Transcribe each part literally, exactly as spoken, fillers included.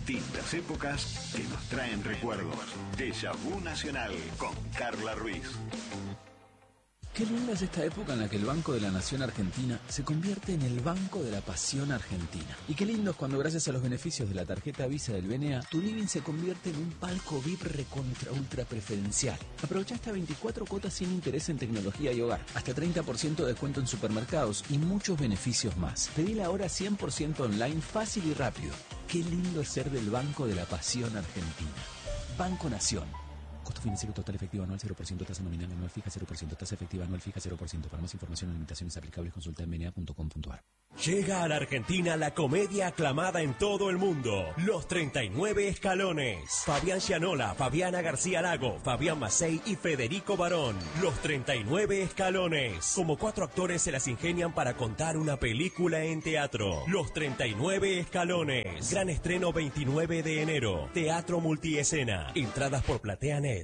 Distintas épocas que nos traen recuerdos. Déjà Vu Nacional con Carla Ruiz. Qué linda es esta época en la que el Banco de la Nación Argentina se convierte en el Banco de la Pasión Argentina. Y qué lindo es cuando, gracias a los beneficios de la tarjeta Visa del B N A, tu living se convierte en un palco V I P recontra ultra preferencial. Aprovecha hasta veinticuatro cuotas sin interés en tecnología y hogar, hasta treinta por ciento de descuento en supermercados y muchos beneficios más. Pedila ahora cien por ciento online, fácil y rápido. Qué lindo es ser del Banco de la Pasión Argentina. Banco Nación. Costo financiero total efectivo anual cero por ciento, tasa nominal anual fija cero por ciento, tasa efectiva anual fija cero por ciento. Para más información y limitaciones aplicables consulta en b n a punto com punto a r. Llega a la Argentina la comedia aclamada en todo el mundo, Los treinta y nueve Escalones. Fabián Gianola, Fabiana García Lago, Fabián Macei y Federico Barón. Los treinta y nueve Escalones. Como cuatro actores se las ingenian para contar una película en teatro. Los treinta y nueve Escalones. Gran estreno veintinueve de enero. Teatro multiescena. Entradas por PlateaNet.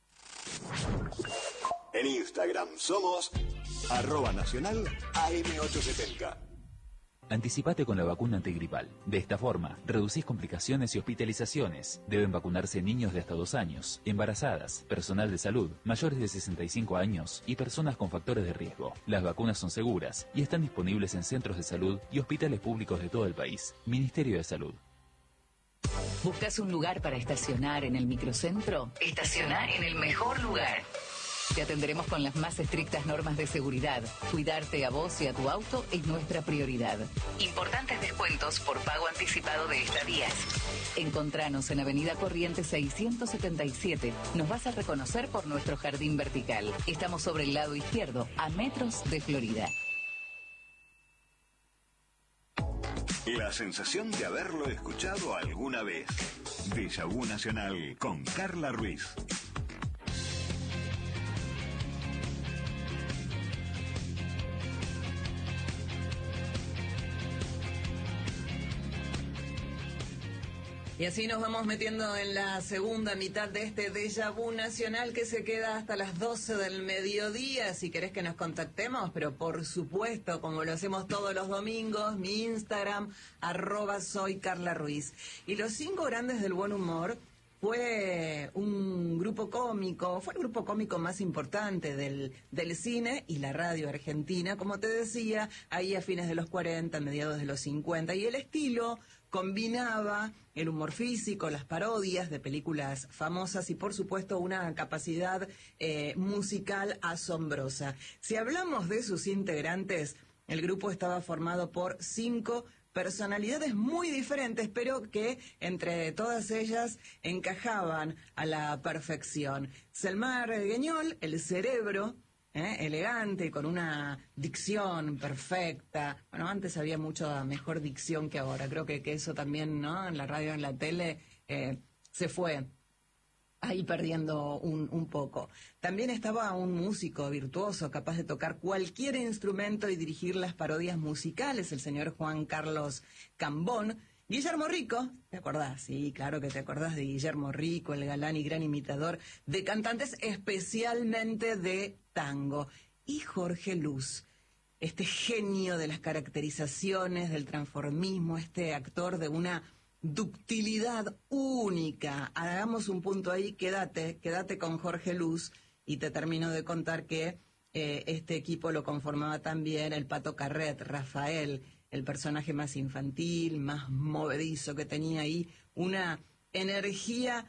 En Instagram somos arroba nacional A M ochocientos setenta. Anticipate con la vacuna antigripal. De esta forma, reducís complicaciones y hospitalizaciones. Deben vacunarse niños de hasta dos años, embarazadas, personal de salud, mayores de sesenta y cinco años y personas con factores de riesgo. Las vacunas son seguras y están disponibles en centros de salud y hospitales públicos de todo el país. Ministerio de Salud. ¿Buscas un lugar para estacionar en el microcentro? Estacionar en el mejor lugar. Te atenderemos con las más estrictas normas de seguridad. Cuidarte a vos y a tu auto es nuestra prioridad. Importantes descuentos por pago anticipado de estadías. Encontranos en Avenida Corrientes seiscientos setenta y siete. Nos vas a reconocer por nuestro jardín vertical. Estamos sobre el lado izquierdo, a metros de Florida. La sensación de haberlo escuchado alguna vez. Déjà Vu Nacional con Carla Ruiz. Y así nos vamos metiendo en la segunda mitad de este Déjà Vu Nacional que se queda hasta las doce del mediodía. Si querés que nos contactemos, pero por supuesto, como lo hacemos todos los domingos, mi Instagram, arroba soy Carla Ruiz. Y los cinco grandes del buen humor fue un grupo cómico, fue el grupo cómico más importante del, del cine y la radio argentina, como te decía, ahí a fines de los cuarenta, mediados de los cincuenta, y el estilo combinaba el humor físico, las parodias de películas famosas y, por supuesto, una capacidad eh, musical asombrosa. Si hablamos de sus integrantes, el grupo estaba formado por cinco personalidades muy diferentes, pero que entre todas ellas encajaban a la perfección. Selmar Gueñol, el cerebro, ¿Eh? elegante, con una dicción perfecta. Bueno, antes había mucha mejor dicción que ahora. Creo que, que eso también, ¿no? En la radio, en la tele, eh, se fue ahí perdiendo un, un poco. También estaba un músico virtuoso, capaz de tocar cualquier instrumento y dirigir las parodias musicales, el señor Juan Carlos Cambón. Guillermo Rico, ¿te acordás? Sí, claro que te acordás de Guillermo Rico, el galán y gran imitador de cantantes, especialmente de tango. Y Jorge Luz, este genio de las caracterizaciones, del transformismo, este actor de una ductilidad única. Hagamos un punto ahí, quédate, quédate con Jorge Luz y te termino de contar que eh, este equipo lo conformaba también el Pato Carret, Rafael, el personaje más infantil, más movedizo, que tenía ahí una energía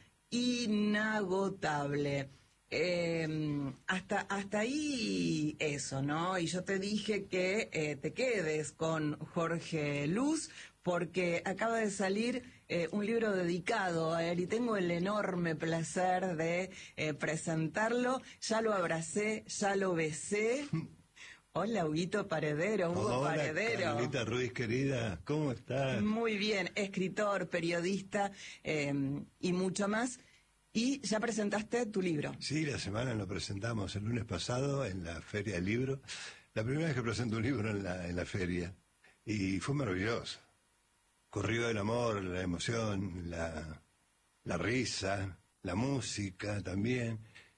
inagotable. Eh, hasta, hasta ahí eso, ¿no? Y yo te dije que eh, te quedes con Jorge Luz, porque acaba de salir eh, un libro dedicado a él y tengo el enorme placer de eh, presentarlo. Ya lo abracé, ya lo besé. Hola, Huguito Paredero, Hugo Hola, Paredero. Carlita Ruiz, querida, ¿cómo estás? Muy bien, escritor, periodista eh, y mucho más. Y ya presentaste tu libro. Sí, la semana lo presentamos el lunes pasado en la Feria del Libro. La primera vez que presento un libro en la, en la feria. Y fue maravilloso. Corrió el amor, la emoción, la, la risa, la música también.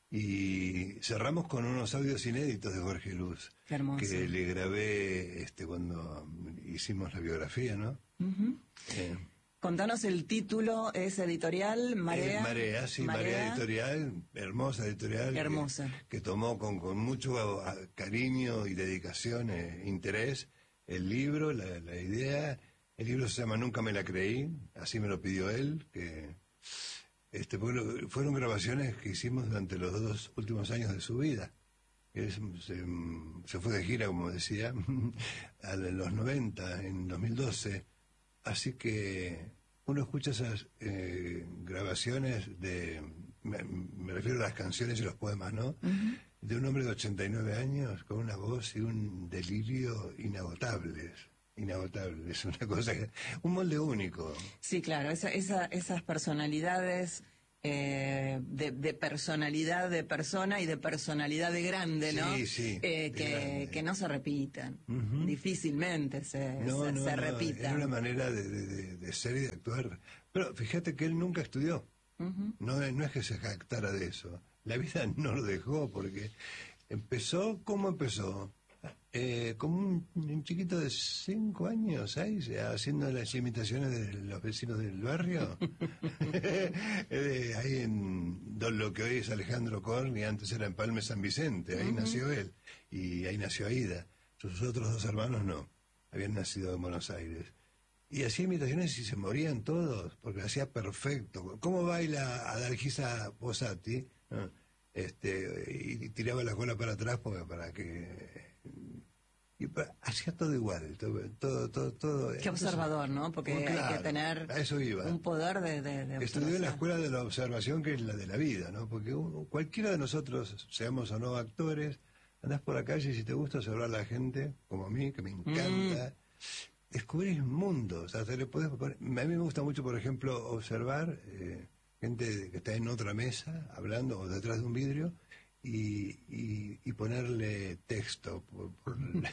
Y cerramos con unos audios inéditos de Jorge Luz. Qué hermoso. Que le grabé este, cuando hicimos la biografía, ¿no? Uh-huh. Eh, Contanos el título, es editorial Marea. Eh, Marea, sí, Marea, Marea Editorial, hermosa editorial. Hermosa. Que, que tomó con, con mucho cariño y dedicación, eh, interés, el libro, la, la idea. El libro se llama Nunca me la creí, así me lo pidió él, que este fueron, fueron grabaciones que hicimos durante los dos últimos años de su vida. Él se, se fue de gira, como decía, a los noventa, en dos mil doce. Así que uno escucha esas eh, grabaciones de, me, me refiero a las canciones y los poemas, ¿no? Uh-huh. De un hombre de ochenta y nueve años con una voz y un delirio inagotables. Inagotable, es una cosa, que, un molde único. Sí, claro, esa, esa, esas personalidades eh, de, de personalidad de persona y de personalidad de grande, ¿no? Sí, sí. Eh, que, grande. que no se repitan, uh-huh. difícilmente se, no, se, no, se no, repitan. Era una manera de, de, de ser y de actuar. Pero fíjate que él nunca estudió. Uh-huh. No, no es que se jactara de eso. La vida no lo dejó porque empezó, ¿cómo empezó? Eh, como un, un chiquito de cinco años, seis, haciendo las imitaciones de los vecinos del barrio. eh, ahí en lo que hoy es Alejandro Korn y antes era en Palme San Vicente, ahí uh-huh. nació él y ahí nació Aida. Sus otros dos hermanos no, habían nacido en Buenos Aires. Y hacía imitaciones y se morían todos, porque lo hacía perfecto. ¿Cómo baila Adalgisa Posati? ¿No? Este, y tiraba la cola para atrás porque, para que... Y hacía todo igual, todo, todo, todo. todo. Qué observador, ¿no? Porque oh, claro, hay que tener a eso iba. un poder de, de, de Estudió en la escuela de la observación, que es la de la vida, ¿no? Porque uno, cualquiera de nosotros, seamos o no actores, andás por la calle y si te gusta observar a la gente, como a mí, que me encanta, mm. descubrís mundos. O sea, te le podés poner... A mí me gusta mucho, por ejemplo, observar eh, gente que está en otra mesa, hablando, o detrás de un vidrio, Y, y, y ponerle texto. Por, por...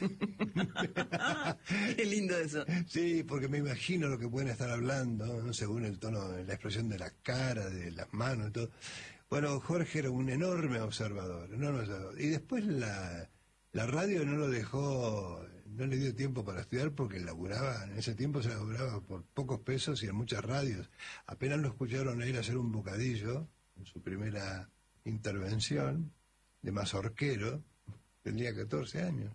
Qué lindo eso. Sí, porque me imagino lo que pueden estar hablando, ¿no? Según el tono, la expresión de la cara, de las manos y todo. Bueno, Jorge era un enorme observador, enorme observador. Y después la, la radio no lo dejó, no le dio tiempo para estudiar porque laburaba, en ese tiempo se laburaba por pocos pesos y en muchas radios. Apenas lo escucharon a ir a hacer un bocadillo en su primera intervención de mazorquero, tenía catorce años,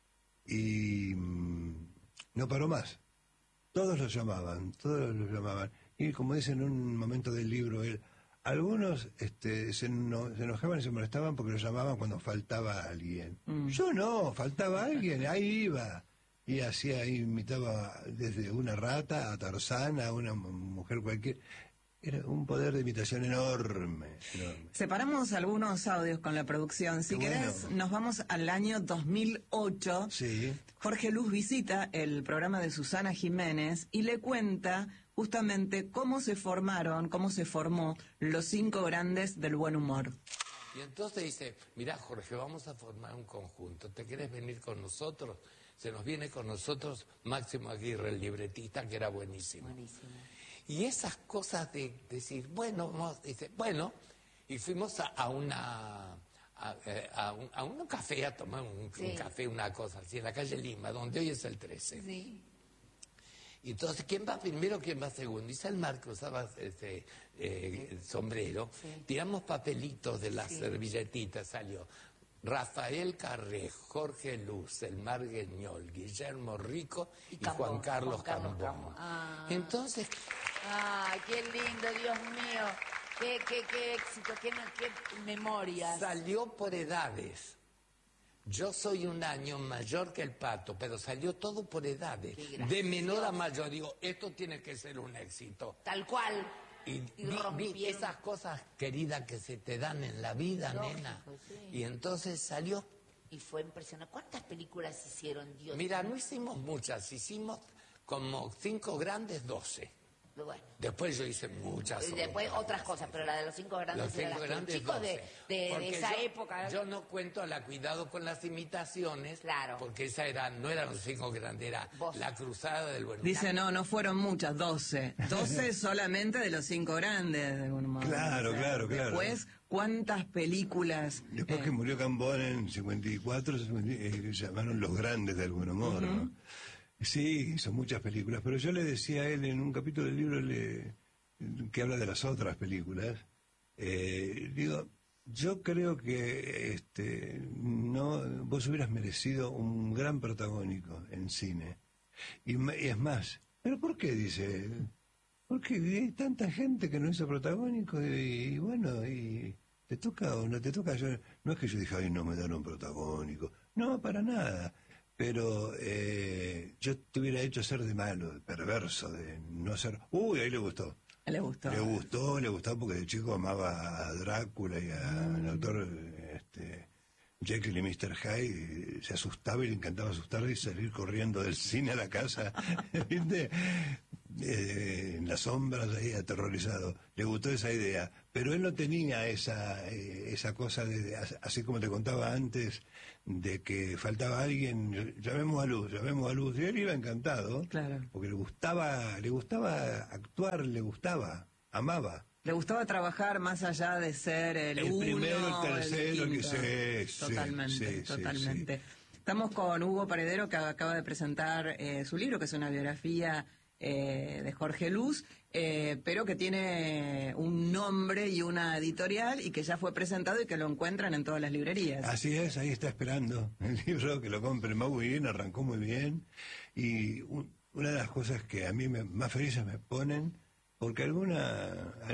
y mmm, no paró más. Todos lo llamaban, todos lo llamaban. Y como dice en un momento del libro él, algunos este, se, no, se enojaban y se molestaban porque lo llamaban cuando faltaba alguien. Mm. Yo no, faltaba alguien, ahí iba. Y hacía, imitaba desde una rata a Tarzán, a una mujer cualquiera. Era un poder de imitación enorme, enorme. Separamos algunos audios con la producción. Si Qué querés, bueno. Nos vamos al año dos mil ocho. Sí. Jorge Luz visita el programa de Susana Jiménez y le cuenta justamente cómo se formaron, cómo se formó los cinco grandes del buen humor. Y entonces dice, mirá Jorge, vamos a formar un conjunto. ¿Te querés venir con nosotros? Se nos viene con nosotros Máximo Aguirre, el libretista, que era buenísimo. Buenísimo. Y esas cosas de decir, bueno, vamos, dice, bueno, y fuimos a, a una a, a, un, a un café a tomar un, sí. un café, una cosa así, en la calle Lima, donde hoy es el trece. Sí. Y entonces, ¿quién va primero, quién va segundo? Y Salmar, que usaba este, eh, el sombrero, sí. tiramos papelitos de las sí. servilletitas, salió Rafael Carré, Jorge Luz, Elmar Guiñol, Guillermo Rico y, y Cambón, Juan Carlos, Juan Carlos Cambón. Ah. Entonces... ¡Ay, qué lindo, Dios mío! ¡Qué, qué, qué éxito, qué, qué memorias! Salió por edades. Yo soy un año mayor que el Pato, pero salió todo por edades. De menor a mayor. Digo, esto tiene que ser un éxito. Tal cual. Y, y vi, vi esas cosas queridas que se te dan en la vida, lógico, nena. Sí. Y entonces salió. Y fue impresionante. ¿Cuántas películas hicieron, Dios? Mira, no hicimos muchas. Hicimos como cinco grandes, doce. Bueno. Después yo hice muchas y después otras, otras cosas, pero la de los cinco grandes, los cinco de grandes chicos de, de, de esa yo, época. Yo no cuento a la cuidado con las imitaciones, claro, porque esa era, no eran los cinco grandes, era ¿Vos? La cruzada del buen humor. Dice, no, no fueron muchas, doce. Doce solamente de los cinco grandes del buen humor. Claro, claro, claro. Después, ¿cuántas películas? Después eh... que murió Cambón en cincuenta y cuatro, eh, llamaron los grandes del buen humor, uh-huh. ¿no? Sí, hizo muchas películas, pero yo le decía a él en un capítulo del libro le, que habla de las otras películas, eh, digo, yo creo que este, no, vos hubieras merecido un gran protagónico en cine. Y, y es más, ¿pero por qué? Dice, porque hay tanta gente que no hizo protagónico y, y bueno, y te toca o no te toca. Yo, no es que yo dije, ay, no me dan un protagónico. No, para nada. Pero eh, yo te hubiera hecho ser de malo, de perverso, de no ser... Uy, ahí le gustó. Le gustó. Le gustó, le gustó porque de chico amaba a Drácula y al mm. autor este, Jekyll y mister Hyde. Se asustaba y le encantaba asustar y salir corriendo del cine a la casa, ¿viste? Eh, en las sombras ahí aterrorizado. Le gustó esa idea, pero él no tenía esa eh, esa cosa de, de así como te contaba antes, de que faltaba alguien, llamemos a Luz, llamemos a Luz, y él iba encantado, claro, porque le gustaba, le gustaba actuar, le gustaba, amaba. Le gustaba trabajar más allá de ser el, el uno, primero, el tercero, el que sé, totalmente, sí, totalmente. Sí, sí. Estamos con Hugo Paredero, que acaba de presentar eh, su libro, que es una biografía eh, de Jorge Luz, eh, pero que tiene un nombre y una editorial y que ya fue presentado y que lo encuentran en todas las librerías. Así es, ahí está esperando el libro, que lo compren. Va muy bien, arrancó muy bien. Y un, una de las cosas que a mí me, más felices me ponen, porque alguna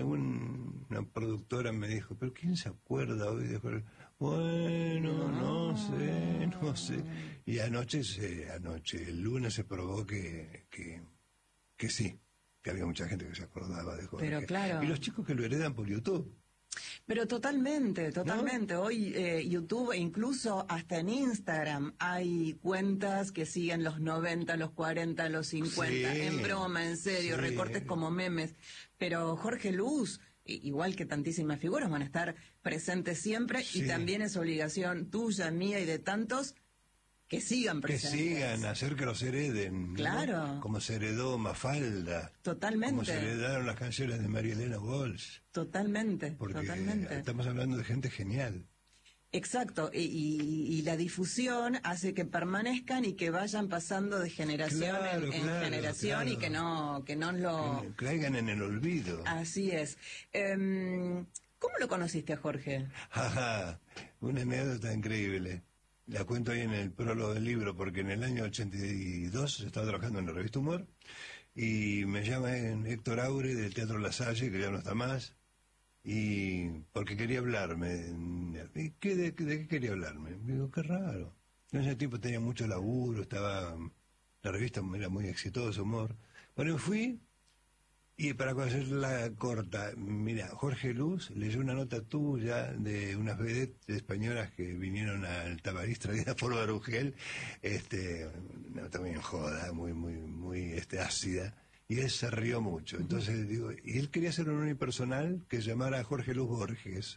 alguna productora me dijo, pero ¿quién se acuerda hoy de Jorge? Bueno, no sé, no sé. Y anoche, se, anoche el lunes se probó que, que, que sí, que había mucha gente que se acordaba de Jorge. Pero claro. Y los chicos que lo heredan por YouTube. Pero totalmente, totalmente. ¿No? Hoy eh, YouTube, incluso hasta en Instagram, hay cuentas que siguen los noventa, los cuarenta, los cincuenta, sí, en broma, en serio, sí. recortes como memes. Pero Jorge Luz, igual que tantísimas figuras, van a estar presentes siempre, sí. Y también es obligación tuya, mía y de tantos que sigan presentes. Que sigan, hacer que los hereden. Claro. ¿No? Como se heredó Mafalda. Totalmente. Como se heredaron las canciones de María Elena Walsh. Totalmente, Porque totalmente. Estamos hablando de gente genial. Exacto, y, y, y la difusión hace que permanezcan y que vayan pasando de generación claro, en, en claro, generación claro. y que no que no lo... Que caigan en el olvido. Así es. Um, ¿Cómo lo conociste a Jorge? Ajá, una anécdota increíble. La cuento ahí en el prólogo del libro, porque en el año ochenta y dos estaba trabajando en la revista Humor y me llama Héctor Aure del Teatro La Salle, que ya no está más, y porque quería hablarme. ¿Y qué, de, de qué quería hablarme? Digo, qué raro. En ese tiempo tenía mucho laburo, estaba, la revista era muy exitosa, Humor. Bueno, fui, y para hacerla corta, mira, Jorge Luz leyó una nota tuya de unas vedettes españolas que vinieron al Tabarís traídas por Barugel, este, no, también joda, muy, muy, muy este, ácida, y él se rió mucho. Entonces digo, y él quería hacer un unipersonal que llamara a Jorge Luz Borges.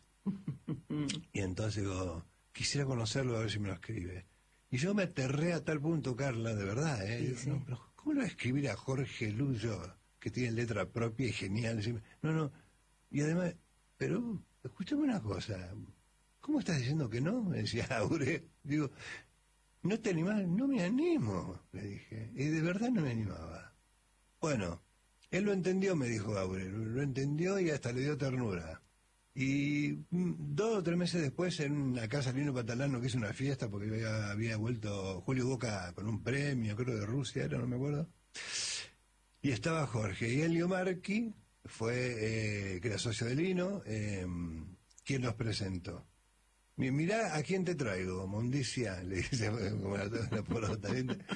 Y entonces digo, quisiera conocerlo a ver si me lo escribe. Y yo me aterré a tal punto, Carla, de verdad, ¿eh? Sí, Digo, sí. no, pero ¿cómo lo voy a escribir a Jorge Luz yo? Que tiene letra propia y genial. No, no. Y además, pero, escúchame una cosa. ¿Cómo estás diciendo que no? Me decía Aure. Digo, ¿no te animás? No me animo, le dije. Y de verdad no me animaba. Bueno, él lo entendió, me dijo Aure. Lo entendió y hasta le dio ternura. Y dos o tres meses después, en una casa Lino Patalano, que hizo una fiesta, porque había, había vuelto Julio Boca con un premio, creo de Rusia, era, no me acuerdo. Y estaba Jorge. Y Elio Marchi fue, eh, que era socio de Lino, eh, quien nos presentó. Mirá a quién te traigo, Mondicia, le dice, como la, la porota.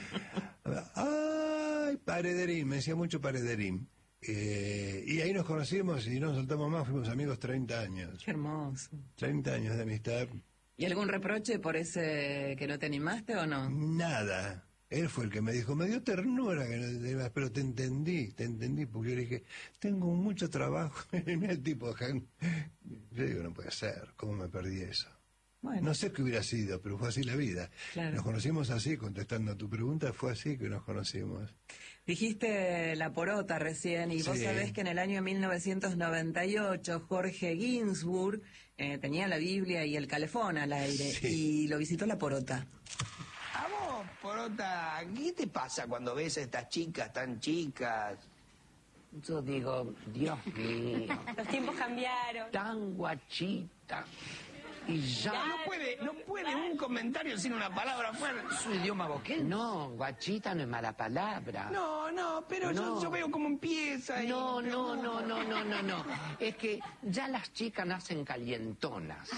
¡Ay, Parederín! Me decía mucho Parederín. Eh, y ahí nos conocimos y no nos soltamos más, fuimos amigos treinta años. Qué hermoso. treinta años de amistad. ¿Y algún reproche por ese que no te animaste o no? Nada. Él fue el que me dijo, me dio ternura, pero te entendí, te entendí, porque yo le dije, tengo mucho trabajo. Y el tipo, yo digo, no puede ser, ¿cómo me perdí eso? Bueno. No sé qué hubiera sido, pero fue así la vida. Claro. Nos conocimos así, contestando a tu pregunta, fue así que nos conocimos. Dijiste La Porota recién, y sí. Vos sabés que en el año mil novecientos noventa y ocho Jorge Ginsburg eh, tenía la Biblia y el calefón al aire, sí. Y lo visitó La Porota. ¿A vos? Porota, ¿qué te pasa cuando ves a estas chicas tan chicas? Yo digo, Dios mío. Los tiempos cambiaron. Tan guachita. Y ya... No puede, no puede un comentario sin una palabra fuera. ¿Su idioma boquense? No, guachita no es mala palabra. No, no, pero No. Yo, yo veo cómo empieza y... No, no, no, no, no, no, no. Es que ya las chicas nacen calientonas.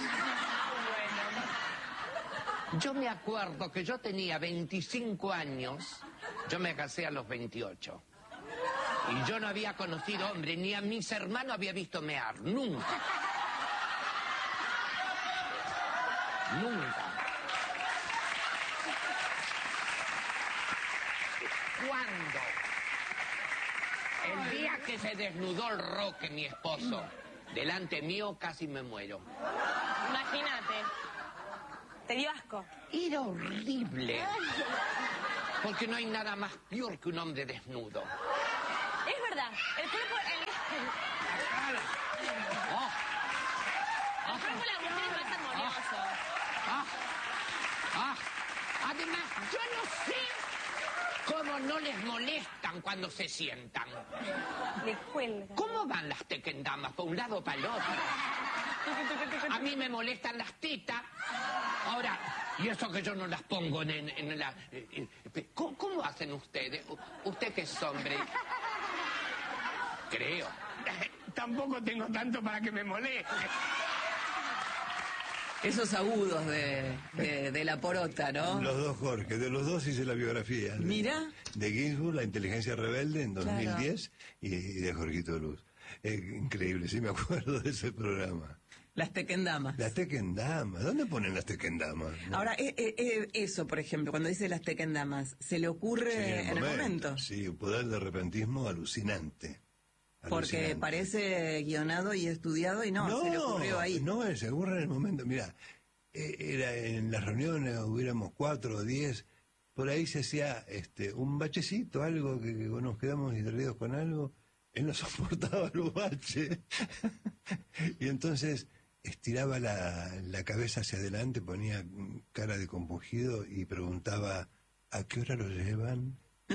Yo me acuerdo que yo tenía veinticinco años, yo me casé a los veintiocho. Y yo no había conocido hombre, ni a mis hermanos había visto mear, nunca. Nunca. ¿Cuándo? El día que se desnudó el Roque, mi esposo, delante mío casi me muero. Imagínate. ¿Te dio asco? Era horrible. Porque no hay nada más peor que un hombre desnudo. Es verdad. El cuerpo... El, Oh. el cuerpo de la mujer es más armonioso. Ah, ah. Además, yo no sé cómo no les molestan cuando se sientan. Le cuelgan. ¿Cómo van las tequendamas? ¿Por un lado o para el otro? A mí me molestan las tetas. Ahora, y eso que yo no las pongo en, en, en la... eh, eh, ¿cómo, ¿Cómo hacen ustedes? U- Usted que es hombre. Creo. Tampoco tengo tanto para que me moleste. Esos agudos de, de, de la porota, ¿no? Los dos Jorge, de los dos hice la biografía. De- Mira. De Ginsburg, La inteligencia rebelde, en dos mil diez, y, y de Jorgito Luz. Eh, increíble, sí me acuerdo de ese programa. Las tequendamas. Las tequendamas, ¿dónde ponen las tequendamas? ¿No? Ahora, eh, eh, eh, eso, por ejemplo, cuando dice las tequendamas, ¿se le ocurre Sí, en el momento? Sí, un poder de repentismo alucinante. Porque Alucinante. parece guionado y estudiado y no, se le ocurrió ahí. No, se ocurre en el momento. Mira, eh, era en las reuniones, hubiéramos cuatro o diez, por ahí se hacía este un bachecito, algo que, que nos quedamos distraídos con algo, él no soportaba los baches. Y entonces estiraba la, la cabeza hacia adelante, ponía cara de compungido y preguntaba, ¿a qué hora lo llevan?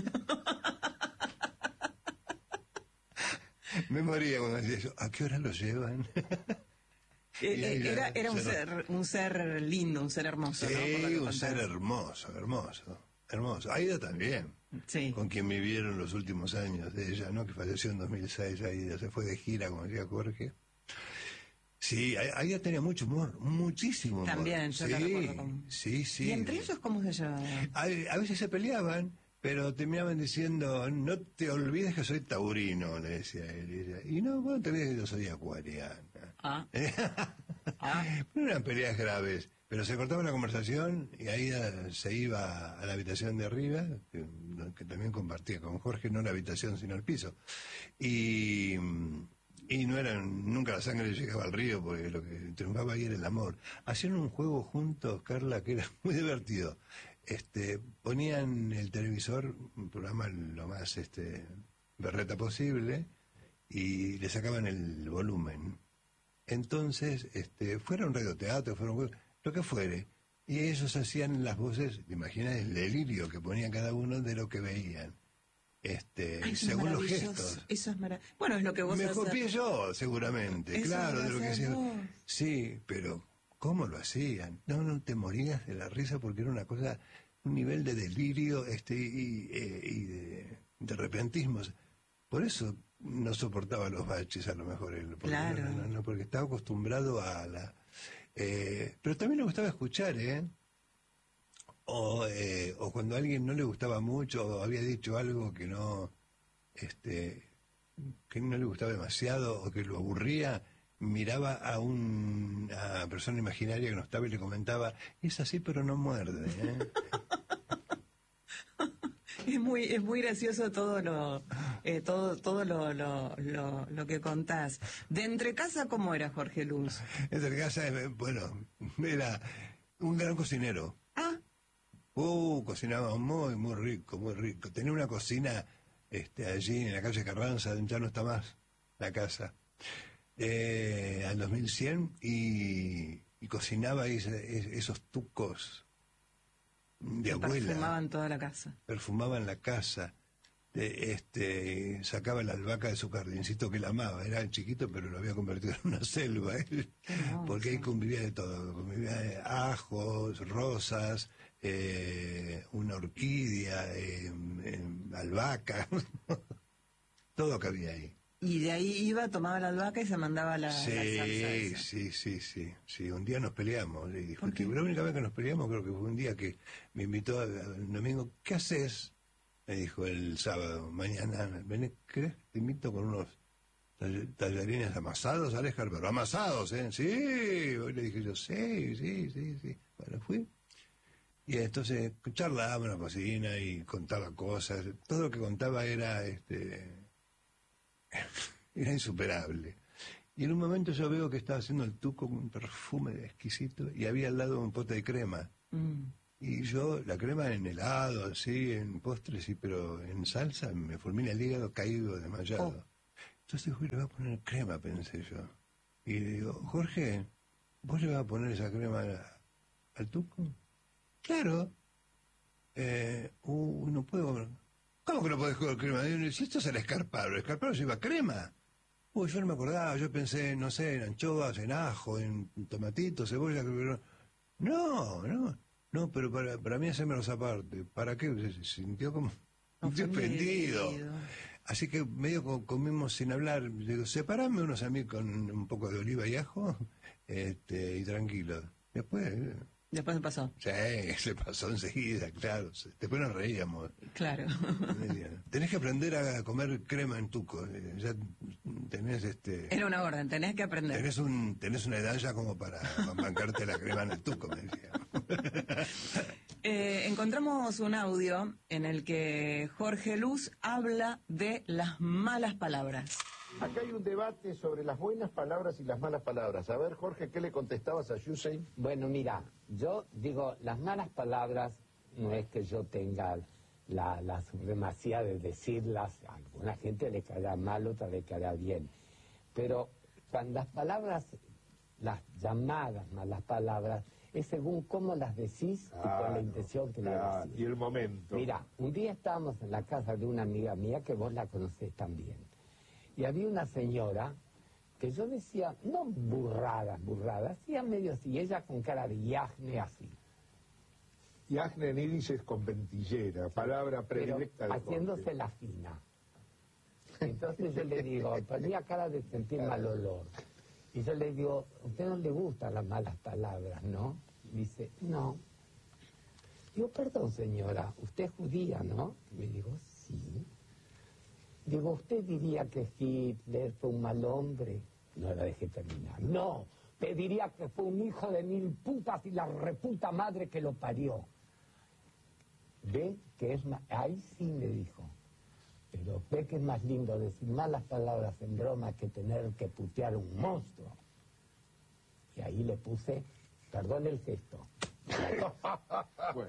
Me moría cuando decía eso. ¿A qué hora lo llevan? Eh, Y ahí eh, ya era era un se nos- ser, un ser lindo, un ser hermoso, Sí, ¿no? Por lo que un contás. ser hermoso, hermoso, hermoso. Aida también, Sí. con quien vivieron los últimos años de ella, ¿no? Que falleció en dos mil seis, Aida se fue de gira, como decía Jorge. Sí, A- Aida tenía mucho humor, muchísimo humor. También, yo sí, la recuerdo como- Sí, sí. ¿Y entre ellos cómo se llevaban? A, a veces se peleaban, pero terminaban diciendo, no te olvides que soy taurino, le decía él. Y, ella, y no, bueno, te olvides que yo soy acuariana. Ah. No eran peleas graves, pero se cortaba la conversación y ahí se iba a la habitación de arriba, que, que también compartía con Jorge, no la habitación sino el piso. Y, y no eran, nunca la sangre llegaba al río, porque lo que triunfaba ahí era el amor. Hacían un juego juntos, Carla, que era muy divertido. Este, ponían el televisor, un programa lo más este berreta posible, y le sacaban el volumen. Entonces, este, fuera un radioteatro, fuera un, lo que fuere, y ellos hacían las voces, ¿te imaginas el delirio que ponía cada uno de lo que veían? Este, Ay, eso es según los maravilloso. gestos. Eso es maravilloso. Bueno, es lo que vos Me haces. copié yo, seguramente, Eso claro, lo de lo que haces hacía. vos. Sí, pero ¿cómo lo hacían? No, no te morías de la risa porque era una cosa, un nivel de delirio este y, eh, y de, de repentismo. Por eso no soportaba los baches a lo mejor él, porque, Claro. no, no, no, porque estaba acostumbrado a la... Eh, pero también le gustaba escuchar, ¿eh? O, eh, o cuando a alguien no le gustaba mucho o había dicho algo que no, este, que no le gustaba demasiado o que lo aburría, miraba a una persona imaginaria que no estaba y le comentaba, es así pero no muerde, ¿eh? Es muy, es muy gracioso todo lo, eh, todo, todo lo, lo, lo, lo que contás. De entre casa, ¿cómo era Jorge Luz? Entre casa, eh, bueno, era un gran cocinero. Ah. Uh, cocinaba muy, muy rico, muy rico. Tenía una cocina este, allí en la calle Carranza, ya no está más la casa, eh, al dos mil cien, y, y cocinaba ese- es- esos tucos de abuela. Perfumaban toda la casa. Perfumaban la casa. De, este, sacaba la albahaca de su jardincito que la amaba. Era chiquito, pero lo había convertido en una selva. ¿eh? Porque ahí convivía de todo. Convivía de ajos, rosas, eh, una orquídea, eh, eh, albahaca. Todo cabía ahí. Y de ahí iba, tomaba la albahaca y se mandaba la, sí, la salsa esa. Sí, sí, sí, sí. Un día nos peleamos. Y discutimos. La única vez que nos peleamos creo que fue un día que me invitó el domingo. ¿Qué haces? Me dijo el sábado. Mañana, ven, ¿querés? Te invito con unos tallarines amasados, Alejar, pero amasados, ¿eh? Sí. Hoy le dije yo, sí, sí, sí, sí. Bueno, fui. Y entonces charlaba en la cocina y contaba cosas. Todo lo que contaba era, este, era insuperable. Y en un momento yo veo que estaba haciendo el tuco con un perfume exquisito y había al lado un pote de crema. Mm. Y yo, la crema en helado, así, en postres, sí, pero en salsa me fulmina el hígado caído, desmayado. Oh. Entonces uy, le voy a poner crema, pensé yo. Y le digo, Jorge, ¿vos le vas a poner esa crema a, al tuco? Claro. Eh, uh, no puedo. ¿Cómo que no podés comer crema? Si esto es el escarparo, el escarparo lleva crema. Uy, yo no me acordaba, yo pensé, no sé, en anchoas, en ajo, en tomatito, cebolla. No, no, no, pero para, para mí hacérmelos aparte. ¿Para qué? Se sintió como ofendido. Así que medio comimos sin hablar. Digo, separame unos a mí con un poco de oliva y ajo, este, y tranquilo. Después... Después se pasó. Sí, se pasó enseguida, claro. Después nos reíamos. Claro. Tenés que aprender a comer crema en tuco. Ya tenés este... Era una orden, tenés que aprender. Tenés, un, tenés una edad ya como para bancarte la crema en el tuco, me decía. eh, encontramos un audio en el que Jorge Luz habla de las malas palabras. Acá hay un debate sobre las buenas palabras y las malas palabras. A ver, Jorge, ¿qué le contestabas a Yusei? Bueno, mira, yo digo, las malas palabras no es que yo tenga la, la supremacía de decirlas. A alguna gente le caerá mal, otra le caerá bien. Pero cuando las palabras, las llamadas malas palabras, es según cómo las decís ah, y con la intención que claro, las decís. Y el momento. Mira, un día estábamos en la casa de una amiga mía que vos la conocés también. Y había una señora que yo decía, no burradas, burradas, hacía medio así, ella con cara de yajne así. Yajne en iris es con ventillera, palabra predilecta de haciéndose Jorge. La fina. Entonces yo le digo, ponía cara de sentir mal olor. Y yo le digo, a usted no le gustan las malas palabras, ¿no? Dice, no. Digo, perdón señora, usted es judía, ¿no? Me digo, sí. Digo, ¿usted diría que Hitler fue un mal hombre? No la dejé terminar. No, te diría que fue un hijo de mil putas y la reputa madre que lo parió. ¿Ve que es más? Ahí sí me dijo. Pero ve que es más lindo decir malas palabras en broma que tener que putear a un monstruo. Y ahí le puse, perdón el gesto. Bueno.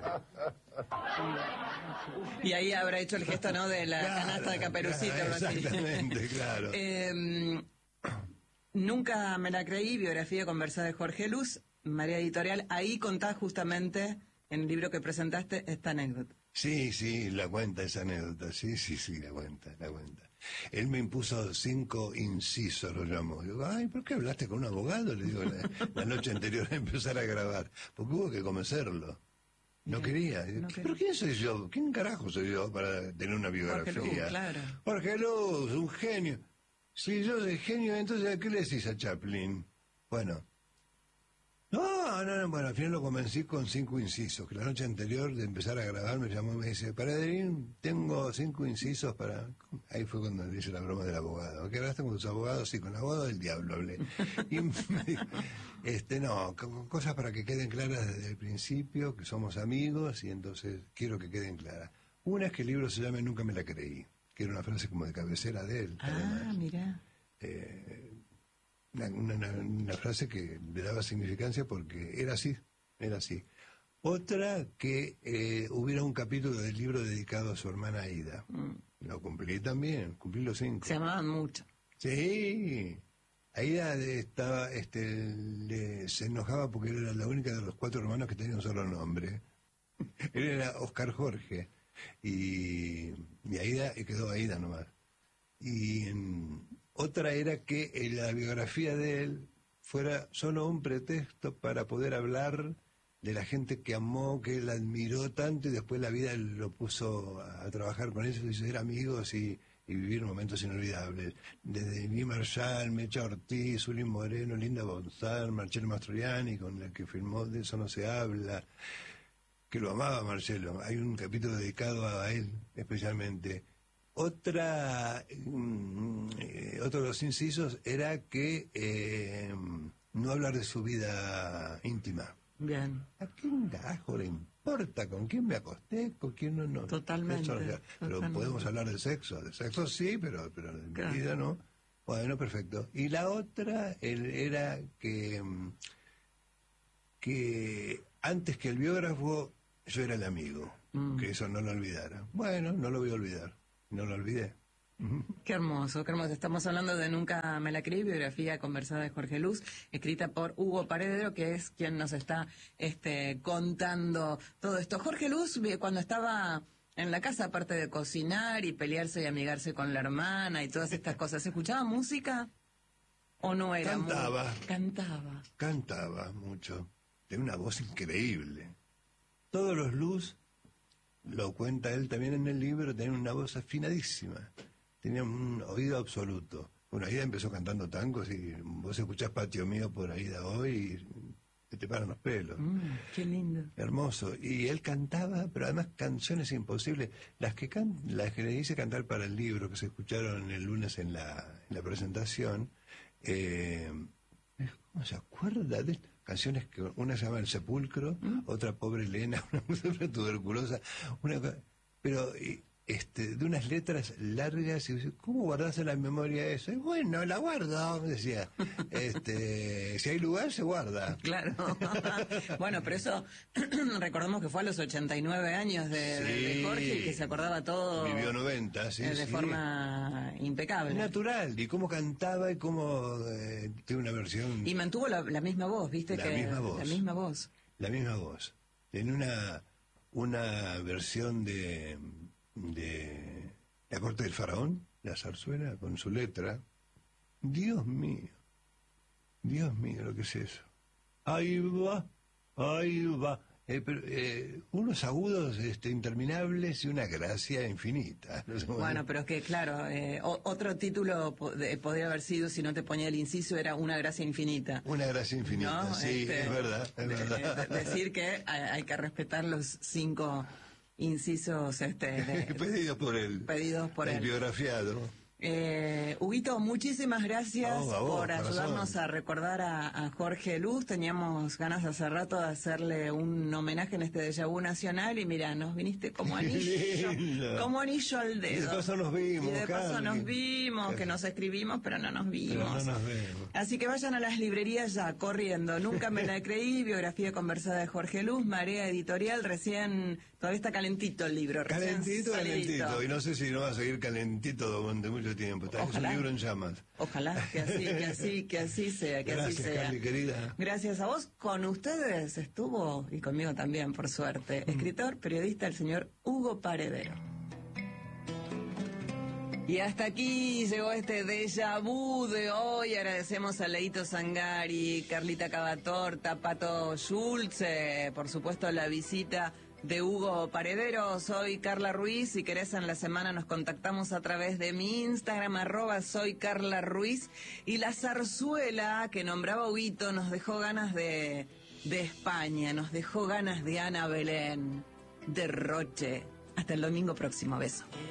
Y ahí habrá hecho el gesto, ¿no? De la claro, canasta de Caperucita. Claro, exactamente, claro. eh, nunca me la creí, biografía conversada de Jorge Luz, Marea Editorial. Ahí contás justamente, en el libro que presentaste, esta anécdota. Sí, sí, la cuenta esa anécdota. Sí, sí, sí, la cuenta, la cuenta. Él me impuso cinco incisos, lo llamó. Digo, ay, ¿por qué hablaste con un abogado? Le digo la, la noche anterior a empezar a grabar. Porque hubo que convencerlo. No quería. No ¿Pero quién soy yo? ¿Quién carajo soy yo para tener una biografía? Jorge Luz, claro. Jorge Luz, un genio. Si yo soy genio, entonces ¿qué le decís a Chaplin? Bueno. No, no, no, bueno, al final lo convencí con cinco incisos, que la noche anterior de empezar a grabar me llamó y me dice, Paraderín, tengo cinco incisos para... Ahí fue cuando dice la broma del abogado. ¿Qué hablaste con tus abogados? Sí, con el abogado del diablo hablé. Y me dijo, este, no, cosas para que queden claras desde el principio, que somos amigos, y entonces quiero que queden claras. Una es que el libro se llame Nunca me la creí, que era una frase como de cabecera de él. Ah, además. Mira. Eh... Una, una, una frase que le daba significancia porque era así, era así. Otra, que eh, hubiera un capítulo del libro dedicado a su hermana Aida. Mm. Lo cumplí también, cumplí los cinco. Se amaban mucho. Sí. Aida estaba, este, le, se enojaba porque era la única de los cuatro hermanos que tenía un solo nombre. Él era Oscar Jorge. Y, y Aida, y quedó Aida nomás. Y en, otra era que en la biografía de él fuera solo un pretexto para poder hablar de la gente que amó, que él admiró tanto, y después la vida lo puso a, a trabajar con ellos y ser amigos y, y vivir momentos inolvidables. Desde Guy Marchal, Mecha Ortiz, Zulín Moreno, Linda Bonzán, Marcello Mastroianni, con la que filmó De eso no se habla, que lo amaba Marcelo. Hay un capítulo dedicado a él especialmente. Otra, mm, eh, otro de los incisos era que eh, no hablar de su vida íntima. Bien. ¿A quién carajo le importa con quién me acosté, con quién no? no. Totalmente, Eso, pero totalmente. podemos hablar de sexo. De sexo sí, pero, pero de Claro. mi vida no. Bueno, perfecto. Y la otra él, era que, mm, que antes que el biógrafo yo era el amigo. Mm. Que eso no lo olvidara. Bueno, no lo voy a olvidar. No lo olvidé. Qué hermoso, qué hermoso. Estamos hablando de Nunca me la creí, biografía conversada de Jorge Luz, escrita por Hugo Paredero, que es quien nos está este, contando todo esto. Jorge Luz, cuando estaba en la casa, aparte de cocinar y pelearse y amigarse con la hermana y todas estas cosas, ¿escuchaba música o no era? Cantaba. Muy... Cantaba. Cantaba mucho. Tenía una voz increíble. Todos los Luz, lo cuenta él también en el libro, tenían una voz afinadísima. Tenía un oído absoluto. Bueno, Aida empezó cantando tangos y vos escuchás Patio Mío por Aida hoy y te paran los pelos. Mm, qué lindo. Hermoso. Y él cantaba, pero además canciones imposibles. Las que can las que le hice cantar para el libro, que se escucharon el lunes en la, en la presentación, eh, ¿cómo se acuerda de estas canciones? Que una se llama El Sepulcro, ¿Mm? Otra Pobre Elena, una mujer tuberculosa, una pero... Y, Este, de unas letras largas, y ¿cómo guardás en la memoria eso? Y bueno, la guardo, decía. Este, si hay lugar, se guarda. Claro. Bueno, pero eso, recordemos que fue a los ochenta y nueve años de, Sí. de, de Jorge y que se acordaba todo. Vivió noventa, sí, eh, de sí. forma impecable. Natural, y cómo cantaba y cómo eh, tiene una versión. Y mantuvo la, la misma voz, ¿viste? La que misma voz. La misma voz. La misma voz. Tiene una, una versión de. de La Corte del Faraón, la zarzuela, con su letra. Dios mío, Dios mío, lo que es eso. Ahí va, ahí va. Eh, pero, eh, unos agudos este, interminables y una gracia infinita. No sé cómo Bueno, decir. pero es que, claro, eh, o- otro título po- de- podría haber sido, si no te ponía el inciso, era Una gracia infinita. Una gracia infinita, ¿No? sí, Este, es verdad, es de- verdad. de- decir que hay, hay que respetar los cinco incisos este, de- Pedidos por él. pedidos por el él. biografiado. Eh, Huguito, muchísimas gracias A vos, a vos, por ayudarnos corazón. a recordar a, a Jorge Luz. Teníamos ganas hace rato de hacerle un homenaje en este Déjà Vu Nacional y mira, nos viniste como anillo, Lindo. como anillo al Y de dedo. paso nos vimos, Y de paso Carly. nos vimos, que nos escribimos, pero no nos Pero vimos. no nos vemos. Así que vayan a las librerías ya, corriendo. Nunca me la creí, biografía conversada de Jorge Luz, Marea Editorial, recién, todavía está calentito el libro. recién Calentito, salidito. calentito. Y no sé si no va a seguir calentito durante mucho tiempo. Está- Es un Ojalá. libro en llamas. Ojalá que así, que así, que así sea, que Gracias, así sea. Carly, querida. Gracias a vos. Con ustedes estuvo, y conmigo también, por suerte, escritor, periodista, el señor Hugo Paredero. Y hasta aquí llegó este déjà vu de hoy. Agradecemos a Leito Sangari, Carlita Cavatorta, Pato Schulze, por supuesto la visita de Hugo Paredero. Soy Carla Ruiz. Si querés, en la semana nos contactamos a través de mi Instagram, arroba soy Carla Ruiz. Y la zarzuela que nombraba Huguito nos dejó ganas de, de España, nos dejó ganas de Ana Belén, de Roche. Hasta el domingo próximo. Beso.